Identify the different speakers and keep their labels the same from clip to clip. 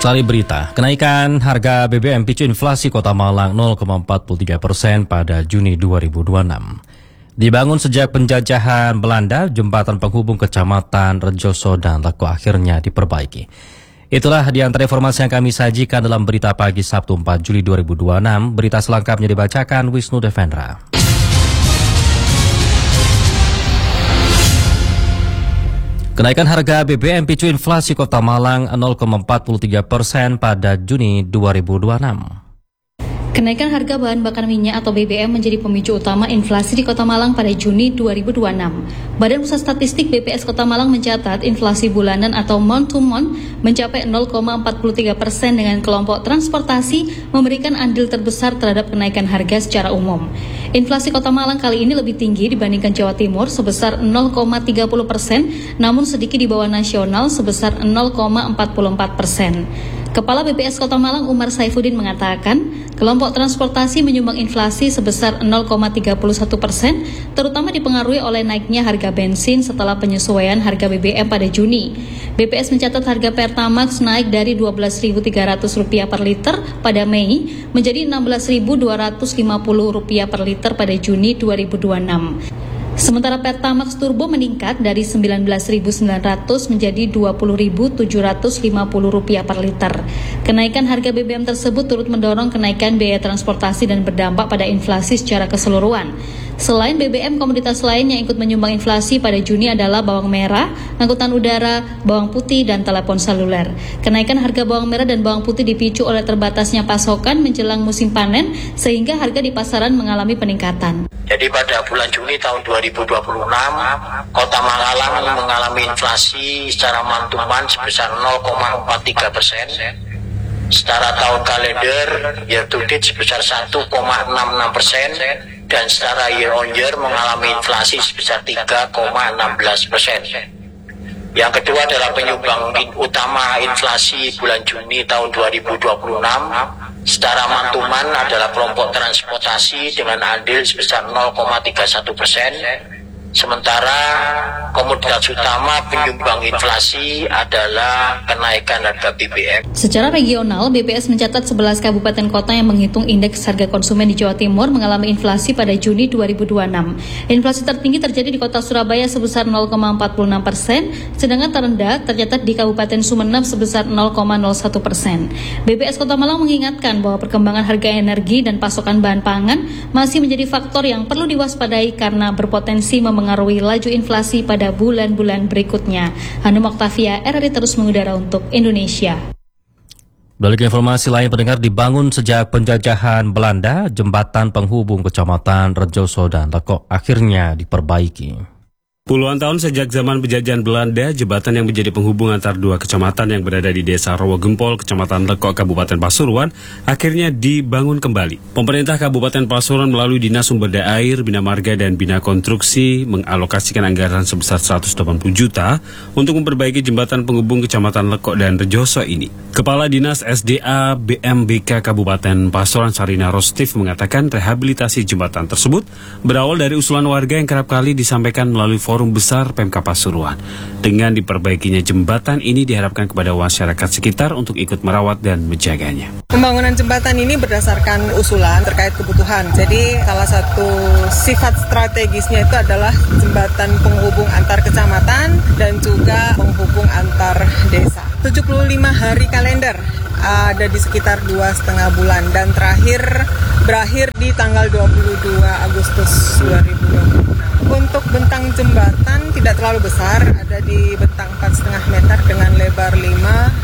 Speaker 1: Sari berita, kenaikan harga BBM picu inflasi Kota Malang 0,43% pada Juni 2026. Dibangun sejak penjajahan Belanda, jembatan penghubung kecamatan Rejoso dan Leko akhirnya diperbaiki. Itulah di antara informasi yang kami sajikan dalam berita pagi Sabtu 4 Juli 2026. Berita selengkapnya dibacakan Wisnu Devendra. Kenaikan harga BBM picu inflasi Kota Malang 0,43% pada Juni 2026.
Speaker 2: Kenaikan harga bahan bakar minyak atau BBM menjadi pemicu utama inflasi di Kota Malang pada Juni 2026. Badan Pusat Statistik BPS Kota Malang mencatat inflasi bulanan atau month to month mencapai 0,43% dengan kelompok transportasi memberikan andil terbesar terhadap kenaikan harga secara umum. Inflasi Kota Malang kali ini lebih tinggi dibandingkan Jawa Timur sebesar 0,30%, namun sedikit di bawah nasional sebesar 0,44%. Kepala BPS Kota Malang Umar Saifuddin mengatakan, kelompok transportasi menyumbang inflasi sebesar 0,31%, terutama dipengaruhi oleh naiknya harga bensin setelah penyesuaian harga BBM pada Juni. BPS mencatat harga Pertamax naik dari Rp12.300 per liter pada Mei menjadi Rp16.250 per liter pada Juni 2026. Sementara Pertamax Turbo meningkat dari Rp19.900 menjadi Rp20.750 per liter. Kenaikan harga BBM tersebut turut mendorong kenaikan biaya transportasi dan berdampak pada inflasi secara keseluruhan. Selain BBM, komoditas lain yang ikut menyumbang inflasi pada Juni adalah bawang merah, angkutan udara, bawang putih, dan telepon seluler. Kenaikan harga bawang merah dan bawang putih dipicu oleh terbatasnya pasokan menjelang musim panen, sehingga harga di pasaran mengalami peningkatan.
Speaker 3: Jadi pada bulan Juni tahun 2026, Kota Malang mengalami inflasi secara month-to-month sebesar 0,43%. Secara tahun kalender, year to date sebesar 1,66%. Dan secara year on year mengalami inflasi sebesar 3,16%. Yang kedua adalah penyumbang utama inflasi bulan Juni tahun 2026 secara month-to-month adalah kelompok transportasi dengan andil sebesar 0,31%. Sementara komoditas utama penyumbang inflasi adalah kenaikan harga BBM.
Speaker 2: Secara regional, BPS mencatat 11 kabupaten kota yang menghitung indeks harga konsumen di Jawa Timur mengalami inflasi pada Juni 2026. Inflasi tertinggi terjadi di kota Surabaya sebesar 0,46%, sedangkan terendah tercatat di Kabupaten Sumeneb sebesar 0,01%. BPS Kota Malang mengingatkan bahwa perkembangan harga energi dan pasokan bahan pangan masih menjadi faktor yang perlu diwaspadai karena berpotensi mengaruhi laju inflasi pada bulan-bulan berikutnya. Hanum Oktavia, RRI terus mengudara untuk Indonesia.
Speaker 1: Beralih ke informasi lain, pendengar, dibangun sejak penjajahan Belanda, jembatan penghubung kecamatan Rejoso dan Leko akhirnya diperbaiki.
Speaker 4: Puluhan tahun sejak zaman penjajahan Belanda, jembatan yang menjadi penghubung antar dua kecamatan yang berada di Desa Rowogempol, Kecamatan Leko, Kabupaten Pasuruan, akhirnya dibangun kembali. Pemerintah Kabupaten Pasuruan melalui Dinas Sumber Daya Air, Bina Marga, dan Bina Konstruksi mengalokasikan anggaran sebesar 180 juta untuk memperbaiki jembatan penghubung Kecamatan Leko dan Rejoso ini. Kepala Dinas SDA BMBK Kabupaten Pasuruan Sarina Rostif mengatakan rehabilitasi jembatan tersebut berawal dari usulan warga yang kerap kali disampaikan melalui Forum Besar Pemkab Pasuruan. Dengan diperbaikinya jembatan ini diharapkan kepada masyarakat sekitar untuk ikut merawat dan menjaganya.
Speaker 5: Pembangunan jembatan ini berdasarkan usulan terkait kebutuhan. Jadi salah satu sifat strategisnya itu adalah jembatan penghubung antar kecamatan dan juga penghubung antar desa. 75 hari kalender ada di sekitar 2,5 bulan dan berakhir di tanggal 22 Agustus 2026. Untuk bentang jembatan tidak terlalu besar, ada di bentang 4,5 meter dengan lebar 5,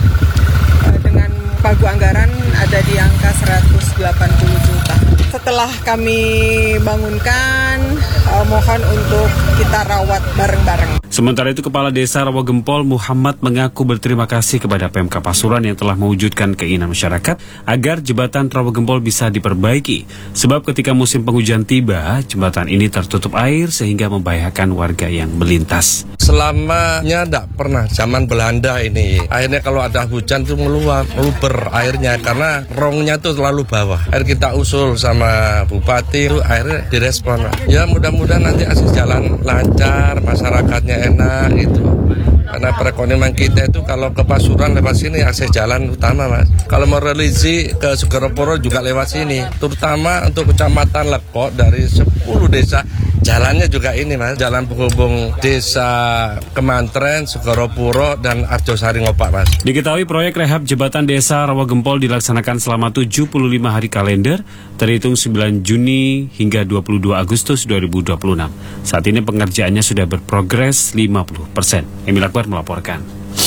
Speaker 5: dengan pagu anggaran ada di angka 180 juta. Setelah kami bangunkan, mohon untuk kita rawat bareng-bareng.
Speaker 4: Sementara itu, Kepala Desa Rowogempol Muhammad mengaku berterima kasih kepada Pemkab Pasuruan yang telah mewujudkan keinginan masyarakat agar jembatan Rowogempol bisa diperbaiki. Sebab ketika musim penghujan tiba, jembatan ini tertutup air sehingga membahayakan warga yang melintas.
Speaker 6: Selamanya tidak pernah zaman Belanda ini. Akhirnya kalau ada hujan itu meluber airnya karena rongnya itu terlalu bawah. Akhirnya kita usul sama Bupati, itu akhirnya direspon. Ya mudah-mudahan nanti akses jalan lancar, masyarakatnya enak gitu. Karena perekonomian kita itu kalau ke Pasuruan lewat sini akses jalan utama, Mas. Kalau mau religi ke Sugarapuro juga lewat sini. Terutama untuk Kecamatan Lekok dari 10 desa jalannya juga ini, Mas. Jalan penghubung desa Kemantren, Sugarapuro dan Arjosari Ngopak, Mas.
Speaker 4: Diketahui proyek rehab jembatan desa Rawagempol dilaksanakan selama 75 hari kalender, terhitung 9 Juni hingga 22 Agustus 2026. Saat ini pengerjaannya sudah berprogres 50%. Emil Akbar melaporkan.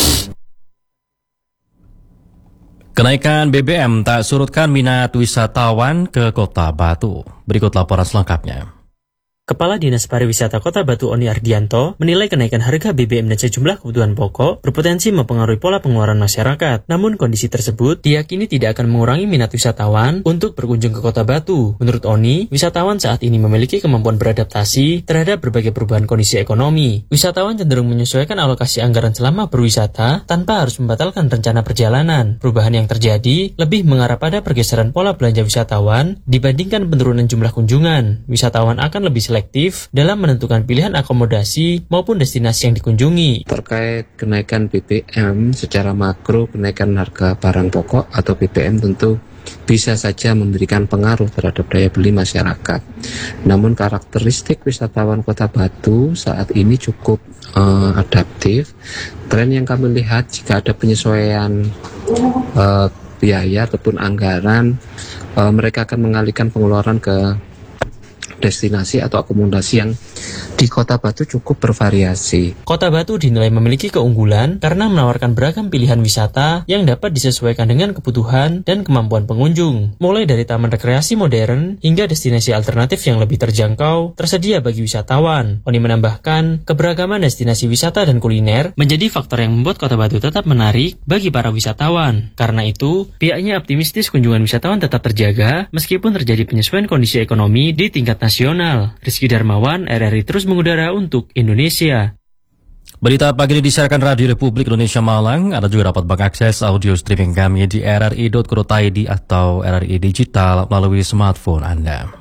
Speaker 1: Kenaikan BBM tak surutkan minat wisatawan ke Kota Batu. Berikut laporan selengkapnya.
Speaker 7: Kepala Dinas Pariwisata Kota Batu Oni Ardianto menilai kenaikan harga BBM dan sejumlah kebutuhan pokok berpotensi mempengaruhi pola pengeluaran masyarakat. Namun kondisi tersebut diyakini tidak akan mengurangi minat wisatawan untuk berkunjung ke Kota Batu. Menurut Oni, wisatawan saat ini memiliki kemampuan beradaptasi terhadap berbagai perubahan kondisi ekonomi. Wisatawan cenderung menyesuaikan alokasi anggaran selama berwisata tanpa harus membatalkan rencana perjalanan. Perubahan yang terjadi lebih mengarah pada pergeseran pola belanja wisatawan dibandingkan penurunan jumlah kunjungan. Wisatawan akan lebih selektif dalam menentukan pilihan akomodasi maupun destinasi yang dikunjungi.
Speaker 8: Terkait kenaikan BBM secara makro, kenaikan harga barang pokok atau BBM tentu bisa saja memberikan pengaruh terhadap daya beli masyarakat. Namun karakteristik wisatawan Kota Batu saat ini cukup adaptif. Tren yang kami lihat jika ada penyesuaian biaya ataupun anggaran, mereka akan mengalihkan pengeluaran ke destinasi atau akomodasi yang di Kota Batu cukup bervariasi.
Speaker 7: Kota Batu dinilai memiliki keunggulan karena menawarkan beragam pilihan wisata yang dapat disesuaikan dengan kebutuhan dan kemampuan pengunjung. Mulai dari taman rekreasi modern hingga destinasi alternatif yang lebih terjangkau tersedia bagi wisatawan. Oni menambahkan, keberagaman destinasi wisata dan kuliner menjadi faktor yang membuat Kota Batu tetap menarik bagi para wisatawan. Karena itu, pihaknya optimistis kunjungan wisatawan tetap terjaga meskipun terjadi penyesuaian kondisi ekonomi di tingkat nasional. Rizky Darmawan, RRI terus mengudara untuk Indonesia.
Speaker 1: Berita pagi ini disiarkan Radio Republik Indonesia Malang. Anda juga dapat mengakses audio streaming kami di rri.co.id atau RRI Digital melalui smartphone Anda.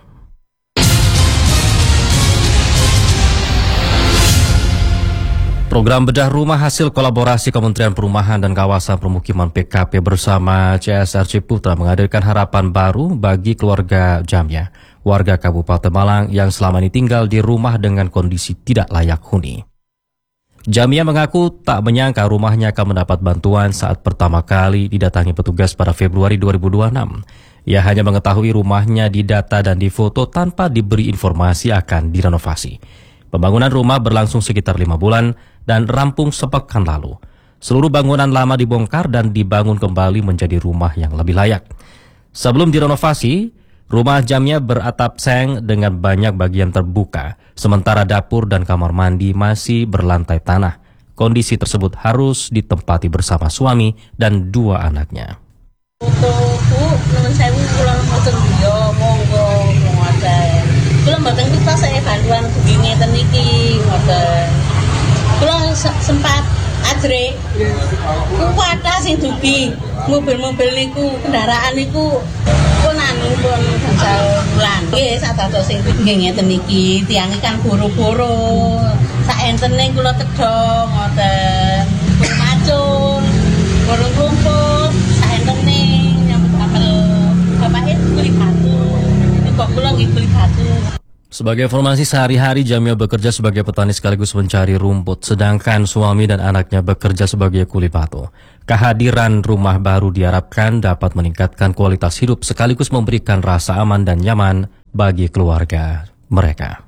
Speaker 1: Program bedah rumah hasil kolaborasi Kementerian Perumahan dan Kawasan Permukiman PKP bersama CSR Ciputra menghadirkan harapan baru bagi keluarga Jamia, warga Kabupaten Malang yang selama ini tinggal di rumah dengan kondisi tidak layak huni. Jamia mengaku tak menyangka rumahnya akan mendapat bantuan saat pertama kali didatangi petugas pada Februari 2026. Ia hanya mengetahui rumahnya didata dan difoto tanpa diberi informasi akan direnovasi. Pembangunan rumah berlangsung sekitar 5 bulan dan rampung sepekan lalu. Seluruh bangunan lama dibongkar dan dibangun kembali menjadi rumah yang lebih layak. Sebelum direnovasi, rumah Jamia beratap seng dengan banyak bagian terbuka, sementara dapur dan kamar mandi masih berlantai tanah. Kondisi tersebut harus ditempati bersama suami dan 2 anaknya.
Speaker 9: Bu, nuwun sewu kula mboten yo monggo ngoten. Kula mboten kita saya bantuan begini ngeten iki ngoten. Kula sempat ajre. Kuwata sing dugi mobil-mobil niku, kendaraan niku pun gangsal wulan. Nggih sadados sing dugi ngeten iki, tiyang kan boro-boro. Saentene kula kedhong ngoten. Kula macul, borong rumput, saentene nyambut apel. Bapake beli batu. Kok kula nggih beli batu.
Speaker 1: Sebagai informasi, sehari-hari Jamia bekerja sebagai petani sekaligus mencari rumput, sedangkan suami dan anaknya bekerja sebagai kuli batu. Kehadiran rumah baru diharapkan dapat meningkatkan kualitas hidup sekaligus memberikan rasa aman dan nyaman bagi keluarga mereka.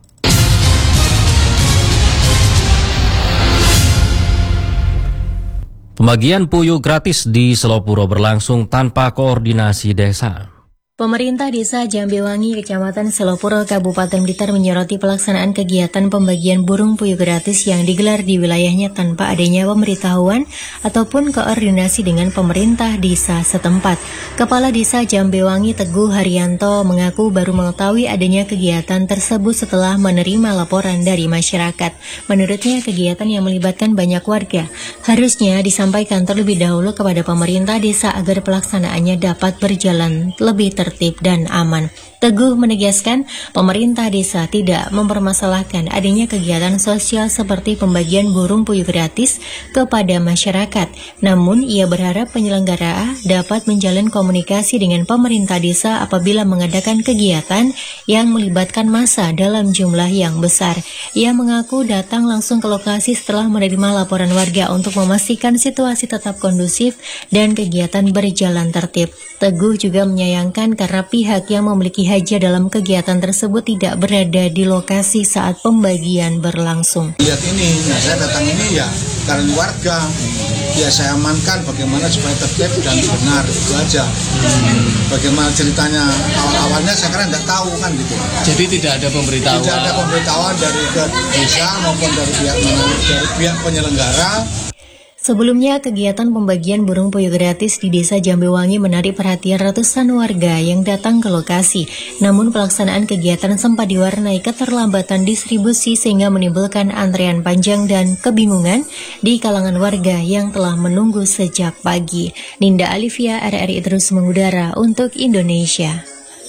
Speaker 1: Pembagian puyuh gratis di Selopuro berlangsung tanpa koordinasi desa.
Speaker 10: Pemerintah Desa Jambewangi, Kecamatan Selopuro, Kabupaten Blitar menyoroti pelaksanaan kegiatan pembagian burung puyuh gratis yang digelar di wilayahnya tanpa adanya pemberitahuan ataupun koordinasi dengan pemerintah desa setempat. Kepala Desa Jambewangi Teguh Haryanto mengaku baru mengetahui adanya kegiatan tersebut setelah menerima laporan dari masyarakat. Menurutnya, kegiatan yang melibatkan banyak warga harusnya disampaikan terlebih dahulu kepada pemerintah desa agar pelaksanaannya dapat berjalan lebih tertib tertib dan aman. Teguh menegaskan pemerintah desa tidak mempermasalahkan adanya kegiatan sosial seperti pembagian burung puyuh gratis kepada masyarakat. Namun ia berharap penyelenggara dapat menjalin komunikasi dengan pemerintah desa apabila mengadakan kegiatan yang melibatkan massa dalam jumlah yang besar. Ia mengaku datang langsung ke lokasi setelah menerima laporan warga untuk memastikan situasi tetap kondusif dan kegiatan berjalan tertib. Teguh juga menyayangkan karena pihak yang memiliki hajat dalam kegiatan tersebut tidak berada di lokasi saat pembagian berlangsung.
Speaker 11: Lihat ini, saya datang ini ya karena warga, ya saya amankan bagaimana supaya tertib dan benar, itu aja. Bagaimana ceritanya awal-awalnya saya kan tidak tahu kan gitu.
Speaker 12: Jadi tidak ada pemberitahuan? Tidak
Speaker 11: ada pemberitahuan dari ke desa maupun dari pihak penyelenggara.
Speaker 10: Sebelumnya, kegiatan pembagian burung puyuh gratis di Desa Jambewangi menarik perhatian ratusan warga yang datang ke lokasi. Namun pelaksanaan kegiatan sempat diwarnai keterlambatan distribusi sehingga menimbulkan antrean panjang dan kebingungan di kalangan warga yang telah menunggu sejak pagi. Ninda Alivia, RRI terus mengudara untuk Indonesia.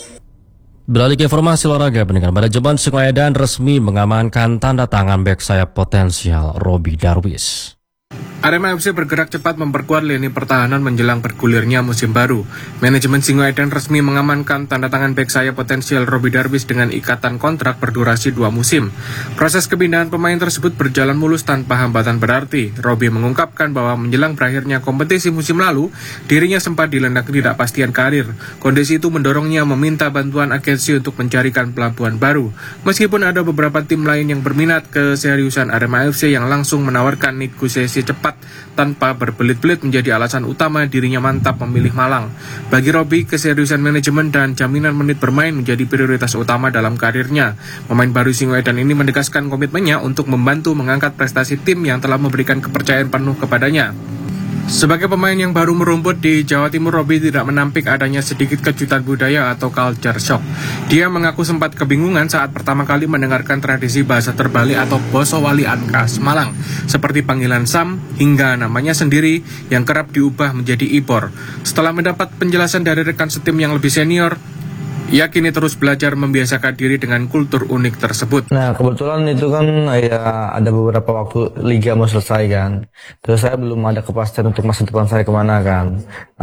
Speaker 1: Beralih ke informasi olahraga, pendengar, manajemen Singoedan resmi mengamankan tanda tangan bek sayap potensial Robby Darwis.
Speaker 13: Arema FC bergerak cepat memperkuat lini pertahanan menjelang bergulirnya musim baru. Manajemen Singoedan resmi mengamankan tanda tangan bek sayap potensial Robby Darwis dengan ikatan kontrak berdurasi 2 musim. Proses kepindahan pemain tersebut berjalan mulus tanpa hambatan berarti. Robby mengungkapkan bahwa menjelang berakhirnya kompetisi musim lalu, dirinya sempat dilanda ketidakpastian karir. Kondisi itu mendorongnya meminta bantuan agensi untuk mencarikan pelabuhan baru. Meskipun ada beberapa tim lain yang berminat, keseriusan Arema FC yang langsung menawarkan negosiasi cepat tanpa berbelit-belit menjadi alasan utama dirinya mantap memilih Malang. Bagi Robby, keseriusan manajemen dan jaminan menit bermain menjadi prioritas utama dalam karirnya. Pemain baru Singoedan ini menegaskan komitmennya untuk membantu mengangkat prestasi tim yang telah memberikan kepercayaan penuh kepadanya. Sebagai pemain yang baru merumput di Jawa Timur, Robby tidak menampik adanya sedikit kejutan budaya atau culture shock. Dia mengaku sempat kebingungan saat pertama kali mendengarkan tradisi bahasa terbalik atau Boso Wali Khas Malang, seperti panggilan Sam hingga namanya sendiri yang kerap diubah menjadi Ipor. Setelah mendapat penjelasan dari rekan setim yang lebih senior, ia kini terus belajar membiasakan diri dengan kultur unik tersebut.
Speaker 14: Nah, kebetulan itu kan ya ada beberapa waktu liga mau selesai kan. Terus saya belum ada kepastian untuk masa depan saya kemana kan.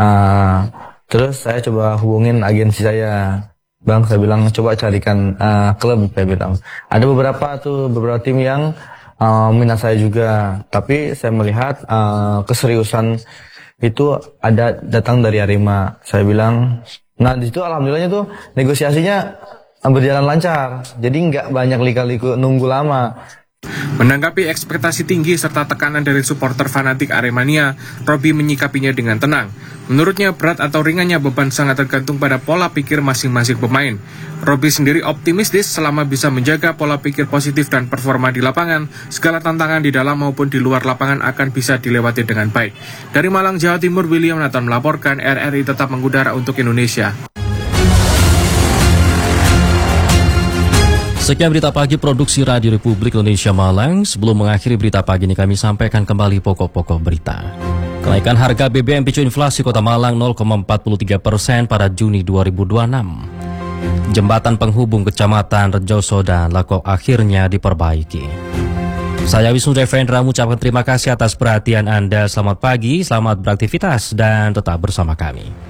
Speaker 14: Terus saya coba hubungin agensi saya. Bang, saya bilang coba carikan klub, saya bilang. Ada beberapa tim yang minat saya juga. Tapi saya melihat keseriusan itu ada datang dari Arema. Saya bilang, nah di situ alhamdulillahnya tuh negosiasinya berjalan lancar, jadi nggak banyak lika-liku nunggu lama.
Speaker 13: Menanggapi ekspektasi tinggi serta tekanan dari supporter fanatik Aremania, Robby menyikapinya dengan tenang. Menurutnya berat atau ringannya beban sangat tergantung pada pola pikir masing-masing pemain. Robby sendiri optimistis selama bisa menjaga pola pikir positif dan performa di lapangan, segala tantangan di dalam maupun di luar lapangan akan bisa dilewati dengan baik. Dari Malang, Jawa Timur, William Nathan melaporkan. RRI tetap mengudara untuk Indonesia.
Speaker 1: Sekian berita pagi produksi Radio Republik Indonesia Malang. Sebelum mengakhiri berita pagi ini, kami sampaikan kembali pokok-pokok berita. Kenaikan harga BBM picu inflasi Kota Malang 0,43% pada Juni 2026. Jembatan penghubung Kecamatan Rejoso dan Lekok akhirnya diperbaiki. Saya Wisnu Devendra mengucapkan terima kasih atas perhatian Anda. Selamat pagi, selamat beraktivitas, dan tetap bersama kami.